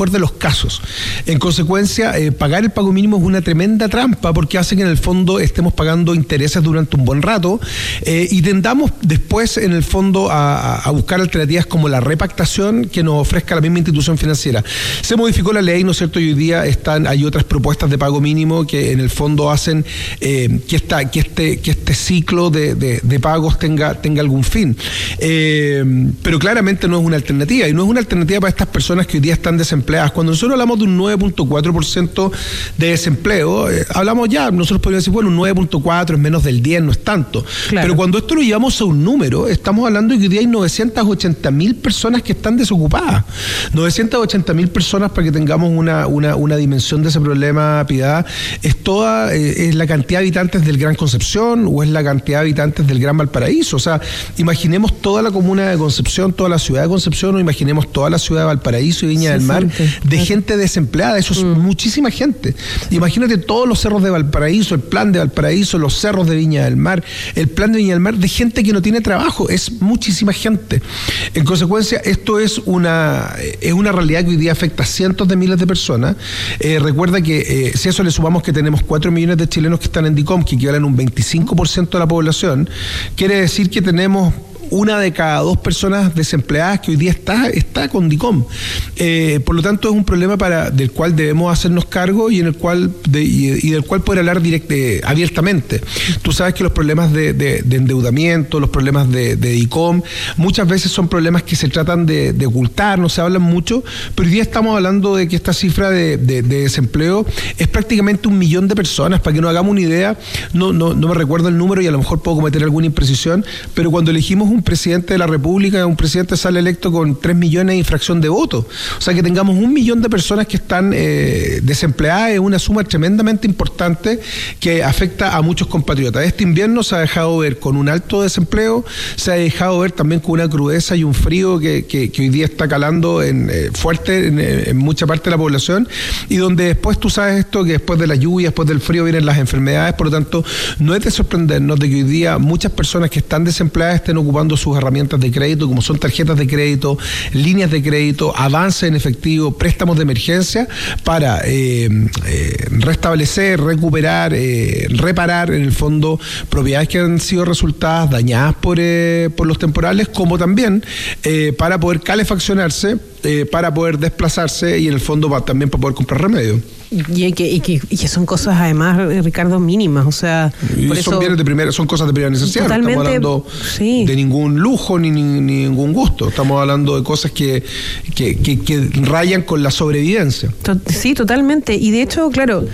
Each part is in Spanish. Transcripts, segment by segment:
mejor de los casos. En consecuencia, pagar el pago mínimo es una tremenda trampa porque hace que en el fondo estemos pagando intereses durante un buen rato y tendamos después en el fondo a buscar alternativas como la repactación que nos ofrezca la misma institución financiera. Se modificó la ley, ¿no es cierto? Y hoy día hay otras propuestas de pago mínimo que en el fondo hacen que este ciclo de pagos tenga algún fin. Pero claramente no es una alternativa, y no es una alternativa para estas personas que hoy día están desempleadas. Cuando nosotros hablamos de un 9.4% de desempleo, nosotros podríamos decir, bueno, un 9.4 es menos del 10, no es tanto. Claro. Pero cuando esto lo llevamos a un número, estamos hablando de que hoy día hay 980.000 personas que están desocupadas. 980.000 personas, para que tengamos una dimensión de ese problema, Piedad, es la cantidad de habitantes del Gran Concepción o es la cantidad de habitantes del Gran Valparaíso. O sea, imaginemos toda la comuna de Concepción, toda la ciudad de Concepción, o imaginemos toda la ciudad de Valparaíso y Viña del Mar, de gente desempleada. Eso es muchísima gente. Imagínate todos los cerros de Valparaíso, el plan de Valparaíso, los cerros de Viña del Mar, el plan de Viña del Mar, de gente que no tiene trabajo. Es muchísima gente. En consecuencia, esto es una realidad que hoy día afecta a cientos de miles de personas. Recuerda que si a eso le sumamos que tenemos 4 millones de chilenos que están en DICOM, que equivalen a un 25% de la población, quiere decir que tenemos 1 de cada 2 personas desempleadas que hoy día está con DICOM. Por lo tanto, es un problema del cual debemos hacernos cargo y del cual poder hablar abiertamente. Tú sabes que los problemas de endeudamiento, los problemas de DICOM, muchas veces son problemas que se tratan de ocultar, no se hablan mucho, pero hoy día estamos hablando de que esta cifra de desempleo es prácticamente 1 millón de personas. Para que nos hagamos una idea, no me recuerdo el número y a lo mejor puedo cometer alguna imprecisión, pero cuando elegimos un presidente de la República, un presidente sale electo con 3 millones y fracción de votos. O sea, que tengamos 1 millón de personas que están desempleadas es una suma tremendamente importante que afecta a muchos compatriotas. Este invierno se ha dejado ver con un alto desempleo, se ha dejado ver también con una crudeza y un frío que hoy día está calando fuerte en mucha parte de la población, y donde después tú sabes esto, que después de la lluvia, después del frío vienen las enfermedades. Por lo tanto, no es de sorprendernos de que hoy día muchas personas que están desempleadas estén ocupando sus herramientas de crédito, como son tarjetas de crédito, líneas de crédito, avance en efectivo, préstamos de emergencia, para restablecer, recuperar, reparar en el fondo propiedades que han sido resultadas dañadas por los temporales, como también para poder calefaccionarse, para poder desplazarse y en el fondo también para poder comprar remedios. Y que son cosas además, Ricardo, mínimas, o sea, por son bienes de primera, son cosas de primera necesidad. Totalmente, no estamos hablando de ningún lujo ni ningún gusto. Estamos hablando de cosas que rayan con la sobrevivencia. Sí, totalmente. Y de hecho, claro,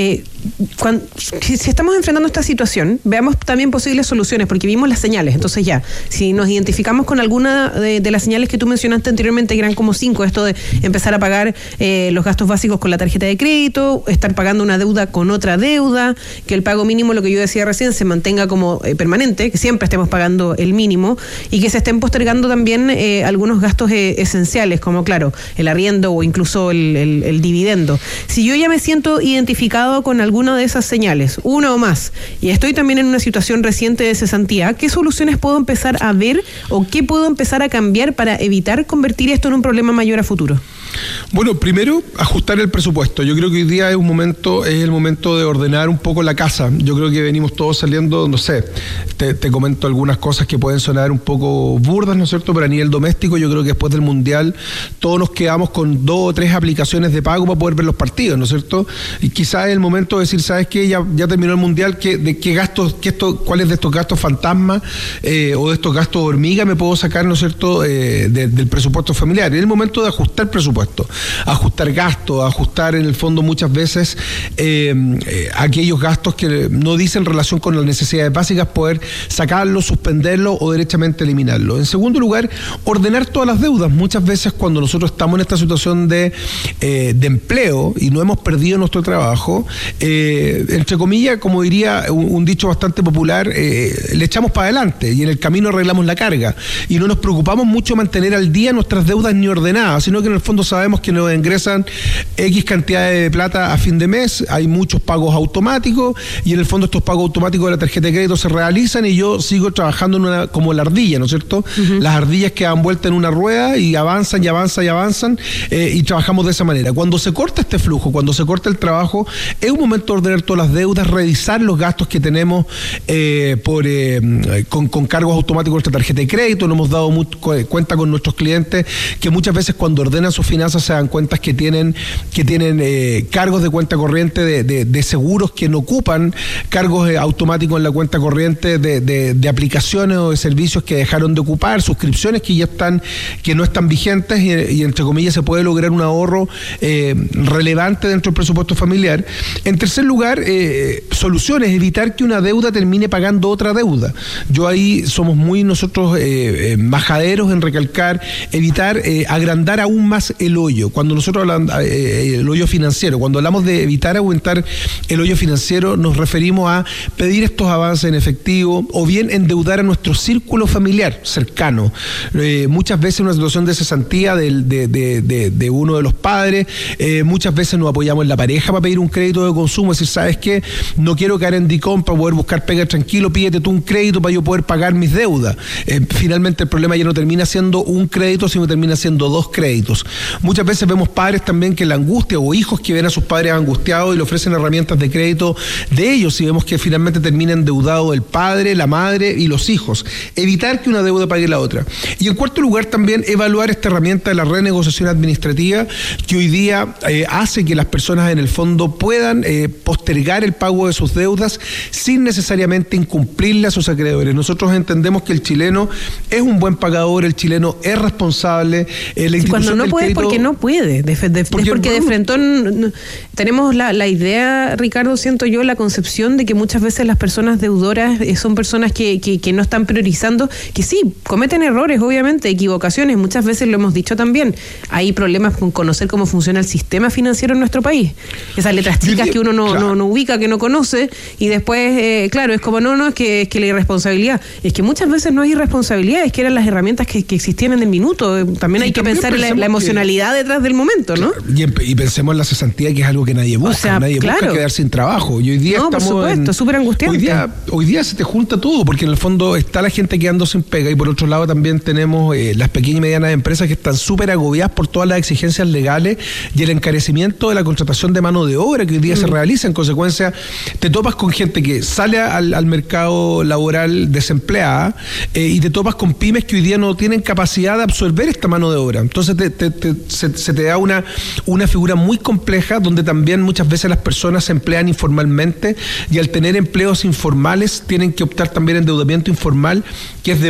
si estamos enfrentando esta situación, veamos también posibles soluciones, porque vimos las señales. Entonces si nos identificamos con alguna de las señales que tú mencionaste anteriormente, que eran como 5, esto de empezar a pagar los gastos básicos con la tarjeta de crédito, estar pagando una deuda con otra deuda, que el pago mínimo, lo que yo decía recién, se mantenga como permanente, que siempre estemos pagando el mínimo, y que se estén postergando también algunos gastos esenciales, como claro, el arriendo o incluso el dividendo. Si yo ya me siento identificado con alguna de esas señales, una o más, y estoy también en una situación reciente de cesantía, ¿qué soluciones puedo empezar a ver o qué puedo empezar a cambiar para evitar convertir esto en un problema mayor a futuro? Bueno, primero, ajustar el presupuesto. Yo creo que hoy día es el momento de ordenar un poco la casa. Yo creo que venimos todos saliendo, no sé, te comento algunas cosas que pueden sonar un poco burdas, ¿no es cierto? Pero a nivel doméstico, yo creo que después del Mundial todos nos quedamos con 2 o 3 aplicaciones de pago para poder ver los partidos, ¿no es cierto? Y quizás es el momento de decir, ¿sabes qué? Ya terminó el Mundial, ¿cuáles de estos gastos fantasma o de estos gastos hormiga me puedo sacar, ¿no es cierto?, del presupuesto familiar. Es el momento de ajustar presupuesto, ajustar gastos, ajustar en el fondo muchas veces aquellos gastos que no dicen relación con las necesidades básicas, poder sacarlos, suspenderlos o derechamente eliminarlos. En segundo lugar, ordenar todas las deudas. Muchas veces cuando nosotros estamos en esta situación de empleo y no hemos perdido nuestro trabajo, entre comillas, como diría un dicho bastante popular, le echamos para adelante y en el camino arreglamos la carga y no nos preocupamos mucho mantener al día nuestras deudas ni ordenadas, sino que en el fondo sabemos sabemos que nos ingresan X cantidad de plata a fin de mes, hay muchos pagos automáticos y en el fondo estos pagos automáticos de la tarjeta de crédito se realizan y yo sigo trabajando como la ardilla, ¿no es cierto? Las ardillas que dan vuelta en una rueda y avanzan y avanzan y avanzan y trabajamos de esa manera. Cuando se corta este flujo, cuando se corta el trabajo, es un momento de ordenar todas las deudas, revisar los gastos que tenemos con cargos automáticos de nuestra tarjeta de crédito. Nos hemos dado cuenta con nuestros clientes que muchas veces cuando ordenan sus finanzas se dan cuenta que tienen cargos de cuenta corriente de seguros que no ocupan, cargos automáticos en la cuenta corriente de aplicaciones o de servicios que dejaron de ocupar, suscripciones que no están vigentes y entre comillas se puede lograr un ahorro relevante dentro del presupuesto familiar. En tercer lugar, soluciones, evitar que una deuda termine pagando otra deuda. Yo ahí somos muy nosotros majaderos en recalcar, evitar agrandar aún más el hoyo. Cuando nosotros hablamos el hoyo financiero, cuando hablamos de evitar aumentar el hoyo financiero, nos referimos a pedir estos avances en efectivo o bien endeudar a nuestro círculo familiar cercano. Muchas veces en una situación de cesantía de uno de los padres, muchas veces nos apoyamos en la pareja para pedir un crédito de consumo, es decir, ¿sabes qué? No quiero caer en DICOM para poder buscar pega tranquilo, pídete tú un crédito para yo poder pagar mis deudas. Finalmente el problema ya no termina siendo un crédito, sino termina siendo dos créditos. Muchas veces vemos padres también que la angustia o hijos que ven a sus padres angustiados y le ofrecen herramientas de crédito de ellos y vemos que finalmente termina endeudado el padre, la madre y los hijos. Evitar que una deuda pague la otra. Y en cuarto lugar también evaluar esta herramienta de la renegociación administrativa que hoy día hace que las personas en el fondo puedan postergar el pago de sus deudas sin necesariamente incumplirle a sus acreedores. Nosotros entendemos que el chileno es un buen pagador, el chileno es responsable. Cuando no puede, porque no puede. Porque de frentón tenemos la idea, Ricardo, siento yo, la concepción de que muchas veces las personas deudoras son personas que no están priorizando, que sí, cometen errores, obviamente, equivocaciones, muchas veces lo hemos dicho también. Hay problemas con conocer cómo funciona el sistema financiero en nuestro país. Esas letras chicas que uno no ubica, que no conoce, y después, claro, es como, es que la irresponsabilidad. Es que muchas veces no es irresponsabilidad, es que eran las herramientas que existían en el minuto. También hay que pensar en la emocionalidad detrás del momento, ¿no? Y pensemos en la cesantía, que es algo que nadie busca. O sea, nadie busca quedar sin trabajo. Y hoy día por supuesto, súper angustiante. Hoy día se te junta todo, porque en el fondo está la gente quedando sin pega, y por otro lado también tenemos las pequeñas y medianas empresas que están súper agobiadas por todas las exigencias legales y el encarecimiento de la contratación de mano de obra que hoy día se realiza. En consecuencia, te topas con gente que sale al mercado laboral desempleada y te topas con pymes que hoy día no tienen capacidad de absorber esta mano de obra. Entonces se te da una figura muy compleja, donde también muchas veces las personas se emplean informalmente, y al tener empleos informales tienen que optar también endeudamiento informal, que es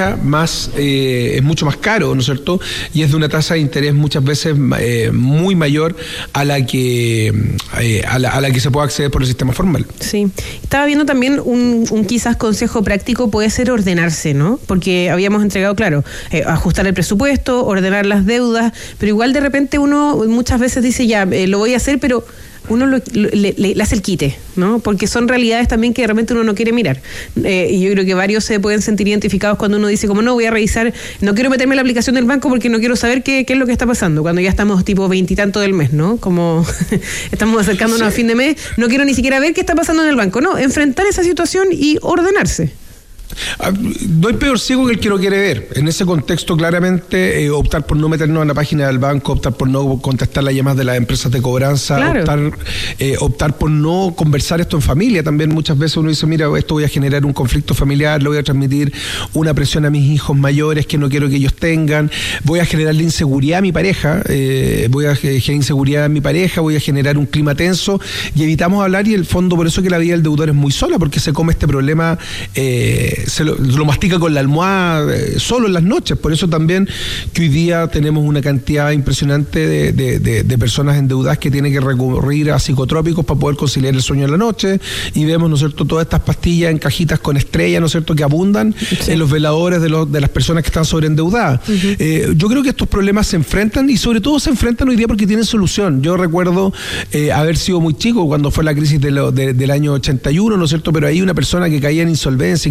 es mucho más caro, ¿no es cierto? Y es de una tasa de interés muchas veces muy mayor a la que se puede acceder por el sistema formal. Sí. Estaba viendo también un quizás consejo práctico, puede ser ordenarse, ¿no? Porque habíamos entregado, claro, ajustar el presupuesto, ordenar las deudas, pero igual de repente uno muchas veces dice, ya, lo voy a hacer, pero uno le hace el quite, ¿no? Porque son realidades también que de repente uno no quiere mirar. Y yo creo que varios se pueden sentir identificados cuando uno dice, como no, voy a revisar, no quiero meterme en la aplicación del banco porque no quiero saber qué es lo que está pasando, cuando ya estamos tipo 20 y tanto del mes, ¿no? Como estamos acercándonos a fin de mes, no quiero ni siquiera ver qué está pasando en el banco. No, enfrentar esa situación y ordenarse. No hay peor ciego que el que no quiere ver. En ese contexto, claramente, optar por no meternos en la página del banco, optar por no contestar las llamadas de las empresas de cobranza, claro. Optar por no conversar esto en familia. También muchas veces uno dice, mira, esto voy a generar un conflicto familiar, le voy a transmitir una presión a mis hijos mayores que no quiero que ellos tengan, voy a generarle inseguridad a mi pareja, voy a generar inseguridad a mi pareja, voy a generar un clima tenso, y evitamos hablar, y el fondo, por eso que la vida del deudor es muy sola, porque se come este problema se lo mastica con la almohada solo en las noches. Por eso también que hoy día tenemos una cantidad impresionante de personas endeudadas que tienen que recurrir a psicotrópicos para poder conciliar el sueño en la noche, y vemos, ¿no es cierto?, todas estas pastillas en cajitas con estrella, ¿no es cierto?, que abundan en los veladores de las personas que están sobreendeudadas. Yo creo que estos problemas se enfrentan, y sobre todo se enfrentan hoy día porque tienen solución. Yo recuerdo haber sido muy chico cuando fue la crisis del año 81, ¿no es cierto?, pero ahí una persona que caía en insolvencia y que tenía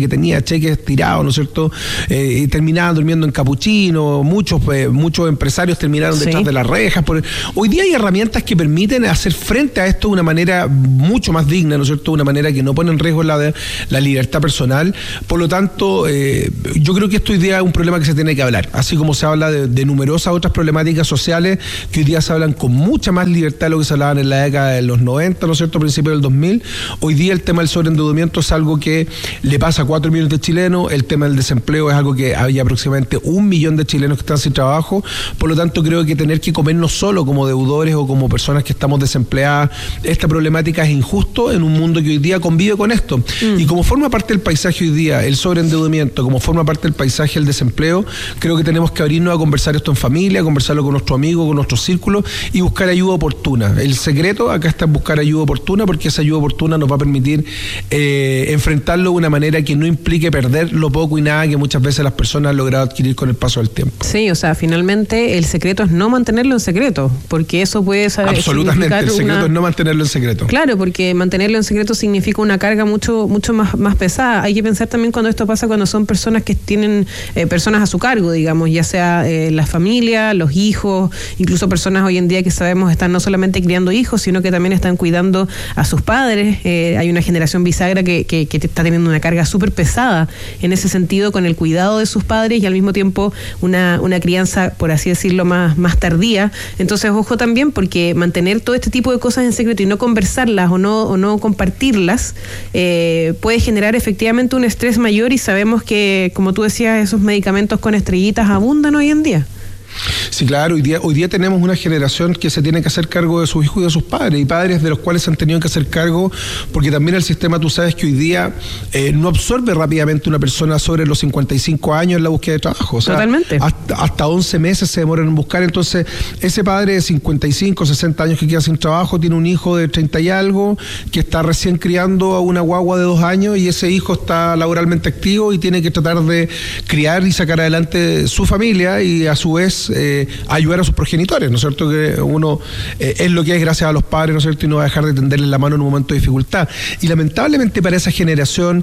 cheques tirados, ¿no es cierto? Y terminaban durmiendo en capuchino, muchos empresarios terminaron detrás de las rejas. Hoy día hay herramientas que permiten hacer frente a esto de una manera mucho más digna, ¿no es cierto? De una manera que no pone en riesgo la libertad personal. Por lo tanto, yo creo que esto hoy día es un problema que se tiene que hablar, así como se habla de numerosas otras problemáticas sociales que hoy día se hablan con mucha más libertad de lo que se hablaban en la década de los 90, ¿no es cierto?, principios del 2000. Hoy día el tema del sobreendeudamiento es algo que le pasa a 4 millones de chilenos, el tema del desempleo es algo que hay aproximadamente 1 millón de chilenos que están sin trabajo. Por lo tanto, creo que tener que comernos solo como deudores o como personas que estamos desempleadas, esta problemática es injusto en un mundo que hoy día convive con esto. Y como forma parte del paisaje hoy día, el sobreendeudamiento, como forma parte del paisaje el desempleo, creo que tenemos que abrirnos a conversar esto en familia, conversarlo con nuestros amigos, con nuestros círculos y buscar ayuda oportuna. El secreto acá está en buscar ayuda oportuna, porque esa ayuda oportuna nos va a permitir enfrentarlo de una manera que no implique perder lo poco y nada que muchas veces las personas han logrado adquirir con el paso del tiempo. Sí, o sea, finalmente el secreto es no mantenerlo en secreto, porque eso puede saber. Absolutamente, el secreto es no mantenerlo en secreto. Claro, porque mantenerlo en secreto significa una carga mucho más pesada. Hay que pensar también cuando esto pasa, cuando son personas que tienen personas a su cargo, digamos, ya sea la familia, los hijos, incluso personas hoy en día que sabemos están no solamente criando hijos, sino que también están cuidando a sus padres. Hay una generación bisagra que está teniendo una carga súper pesada en ese sentido con el cuidado de sus padres y al mismo tiempo una crianza, por así decirlo, más tardía. Entonces, ojo también, porque mantener todo este tipo de cosas en secreto y no conversarlas o no compartirlas puede generar efectivamente un estrés mayor, y sabemos que, como tú decías, esos medicamentos con estrellitas abundan hoy en día. Sí, claro, hoy día tenemos una generación que se tiene que hacer cargo de sus hijos y de sus padres, y padres de los cuales se han tenido que hacer cargo, porque también el sistema, tú sabes que hoy día no absorbe rápidamente una persona sobre los 55 años en la búsqueda de trabajo. O sea, totalmente. Hasta 11 meses se demoran en buscar. Entonces, ese padre de 55, 60 años que queda sin trabajo, tiene un hijo de 30 y algo, que está recién criando a una guagua de 2 años, y ese hijo está laboralmente activo y tiene que tratar de criar y sacar adelante su familia y a su vez ayudar a sus progenitores, ¿no es cierto? Que uno es lo que es gracias a los padres, ¿no es cierto? Y no va a dejar de tenderles la mano en un momento de dificultad. Y lamentablemente para esa generación,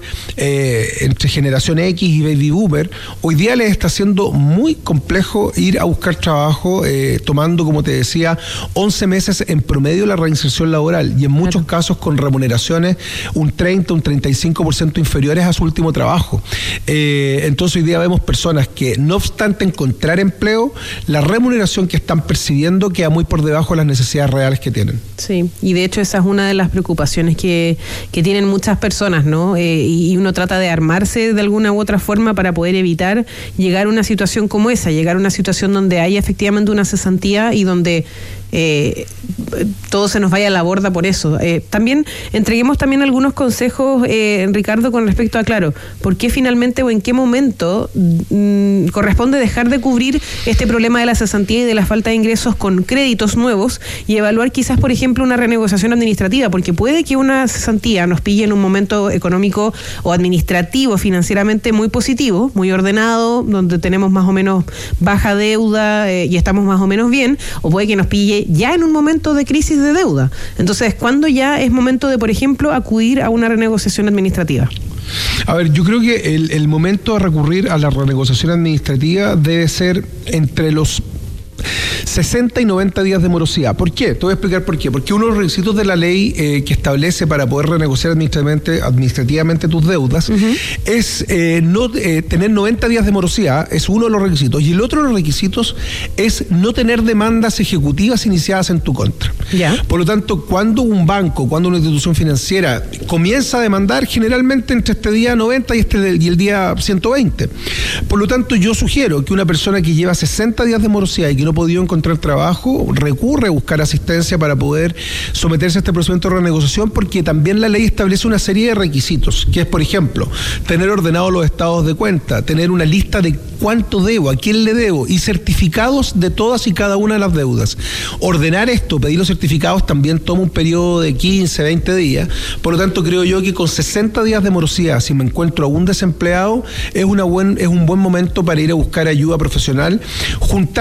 entre generación X y Baby Boomer, hoy día les está siendo muy complejo ir a buscar trabajo, tomando, como te decía, 11 meses en promedio la reinserción laboral, y en muchos casos con remuneraciones un 30, un 35% inferiores a su último trabajo. Entonces hoy día vemos personas que, no obstante encontrar empleo, la remuneración que están percibiendo queda muy por debajo de las necesidades reales que tienen. Sí, y de hecho esa es una de las preocupaciones que tienen muchas personas, ¿no? Y uno trata de armarse de alguna u otra forma para poder evitar llegar a una situación como esa, llegar a una situación donde haya efectivamente una cesantía y donde todo se nos vaya a la borda por eso. También entreguemos también algunos consejos, Ricardo, con respecto a, claro, por qué finalmente o en qué momento corresponde dejar de cubrir este problema de la cesantía y de la falta de ingresos con créditos nuevos y evaluar quizás, por ejemplo, una renegociación administrativa, porque puede que una cesantía nos pille en un momento económico o administrativo financieramente muy positivo, muy ordenado, donde tenemos más o menos baja deuda y estamos más o menos bien, o puede que nos pille ya en un momento de crisis de deuda. Entonces, ¿cuándo ya es momento de, por ejemplo, acudir a una renegociación administrativa? A ver, yo creo que el momento de recurrir a la renegociación administrativa debe ser entre los 60 y 90 días de morosidad. ¿Por qué? Te voy a explicar por qué. Porque uno de los requisitos de la ley que establece para poder renegociar administrativamente tus deudas es tener 90 días de morosidad, es uno de los requisitos. Y el otro de los requisitos es no tener demandas ejecutivas iniciadas en tu contra. ¿Ya? Por lo tanto, cuando un banco, cuando una institución financiera comienza a demandar, generalmente entre este día 90 y el día 120. Por lo tanto, yo sugiero que una persona que lleva 60 días de morosidad y que no ha podido encontrar trabajo, recurre a buscar asistencia para poder someterse a este procedimiento de renegociación, porque también la ley establece una serie de requisitos, que es, por ejemplo, tener ordenados los estados de cuenta, tener una lista de cuánto debo, a quién le debo, y certificados de todas y cada una de las deudas. Ordenar esto, pedir los certificados, también toma un periodo de 15, 20 días. Por lo tanto, creo yo que con 60 días de morosidad, si me encuentro aún desempleado, es un buen momento para ir a buscar ayuda profesional, juntar toda la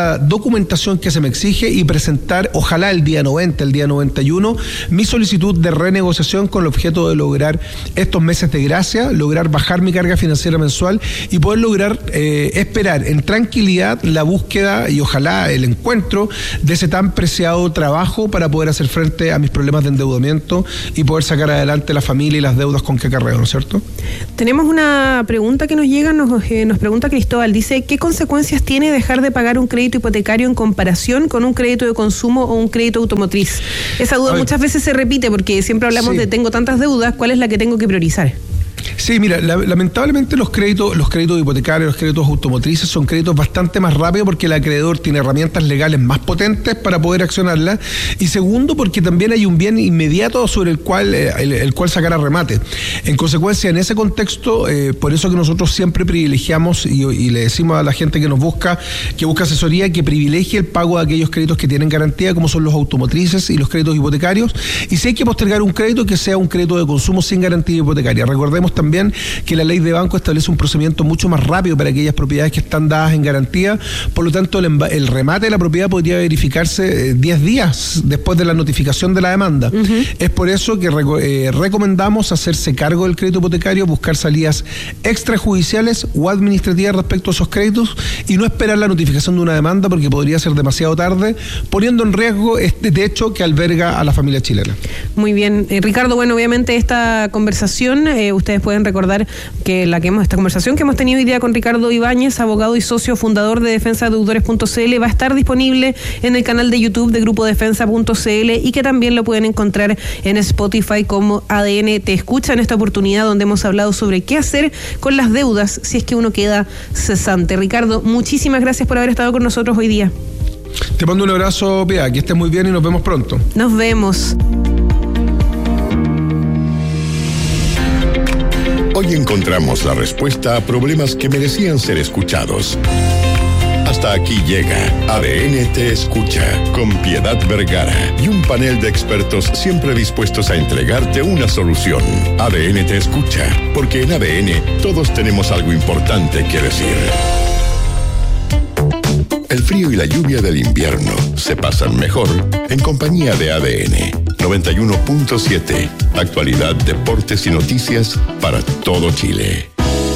la documentación que se me exige y presentar, ojalá el día 90, el día 91, mi solicitud de renegociación con el objeto de lograr estos meses de gracia, lograr bajar mi carga financiera mensual y poder lograr esperar en tranquilidad la búsqueda y ojalá el encuentro de ese tan preciado trabajo para poder hacer frente a mis problemas de endeudamiento y poder sacar adelante la familia y las deudas con que acarreo, ¿no es cierto? Tenemos una pregunta que nos llega, nos pregunta Cristóbal, dice, ¿qué consecuencias tiene dejar de pagar un crédito hipotecario en comparación con un crédito de consumo o un crédito automotriz? Esa duda muchas veces se repite porque siempre hablamos de tengo tantas deudas, ¿cuál es la que tengo que priorizar? Sí, mira, lamentablemente los créditos hipotecarios, los créditos automotrices son créditos bastante más rápidos porque el acreedor tiene herramientas legales más potentes para poder accionarlas, y segundo porque también hay un bien inmediato sobre el cual sacar a remate. En consecuencia, en ese contexto, por eso que nosotros siempre privilegiamos y le decimos a la gente que nos busca, que busca asesoría, que privilegie el pago de aquellos créditos que tienen garantía, como son los automotrices y los créditos hipotecarios, y si hay que postergar un crédito, que sea un crédito de consumo sin garantía hipotecaria. Recordemos también que la ley de banco establece un procedimiento mucho más rápido para aquellas propiedades que están dadas en garantía, por lo tanto el remate de la propiedad podría verificarse 10 días después de la notificación de la demanda. Es por eso que recomendamos hacerse cargo del crédito hipotecario, buscar salidas extrajudiciales o administrativas respecto a esos créditos y no esperar la notificación de una demanda porque podría ser demasiado tarde, poniendo en riesgo este techo que alberga a la familia chilena. Muy bien. Ricardo, bueno, obviamente esta conversación, ustedes pueden recordar que esta conversación que hemos tenido hoy día con Ricardo Ibáñez, abogado y socio fundador de defensadeudores.cl, va a estar disponible en el canal de YouTube de Grupo Defensa.cl y que también lo pueden encontrar en Spotify como ADN Te Escucha, en esta oportunidad donde hemos hablado sobre qué hacer con las deudas si es que uno queda cesante. Ricardo, muchísimas gracias por haber estado con nosotros hoy día. Te mando un abrazo, Pia, que estés muy bien y nos vemos pronto. Nos vemos. Hoy encontramos la respuesta a problemas que merecían ser escuchados. Hasta aquí llega ADN Te Escucha, con Piedad Vergara y un panel de expertos siempre dispuestos a entregarte una solución. ADN Te Escucha, porque en ADN todos tenemos algo importante que decir. El frío y la lluvia del invierno se pasan mejor en compañía de ADN 91.7. Actualidad, deportes y noticias para todo Chile.